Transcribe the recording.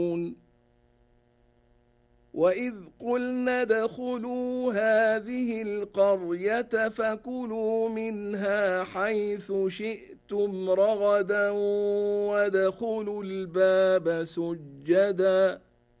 وإذ قلنا ادخلوا هذه القرية فكلوا منها حيث شئتم رغدا وادخلوا الباب سجدا